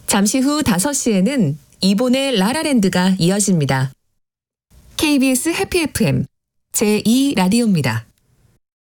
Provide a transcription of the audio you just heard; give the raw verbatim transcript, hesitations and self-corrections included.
잠시 후 다섯 시에는 이본의 라라랜드가 이어집니다. 케이비에스 해피 에프엠 제이 라디오입니다.